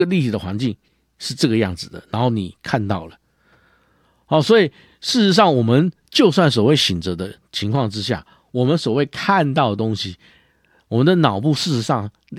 立体的环境是这个样子的，然后你看到了。好，所以事实上我们就算所谓醒着的情况之下，我们所谓看到的东西，我们的脑部事实上